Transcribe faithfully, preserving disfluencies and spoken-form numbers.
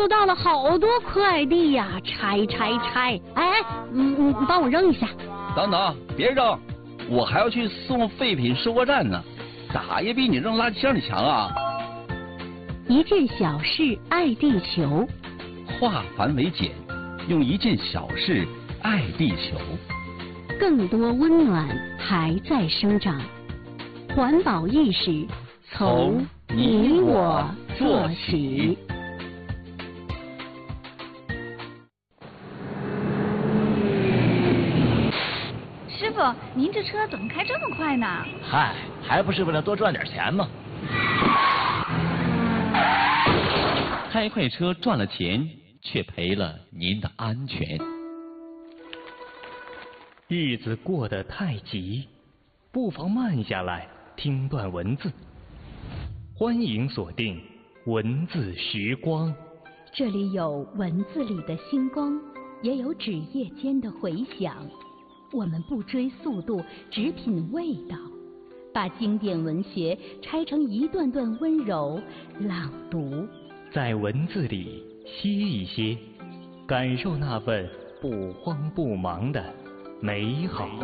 收到了好多快递呀，拆拆拆！哎，嗯，你帮我扔一下。 等等，别扔，我还要去送废品收货站呢，咋也比你扔垃圾箱里强啊！ 一件小事爱地球， 化繁为简，用一件小事爱地球。 更多温暖还在生长，环保意识从你我做起。 师傅，您这车怎么开这么快呢？ 嗨，还不是为了多赚点钱吗？ 开快车赚了钱，却赔了您的安全。 日子过得太急，不妨慢下来听段文字。欢迎锁定文字时光， 这里有文字里的星光，也有纸页间的回响。我们不追速度，只品味道，把经典文学拆成一段段温柔朗读， 在文字里歇一歇，感受那份不慌不忙的美好。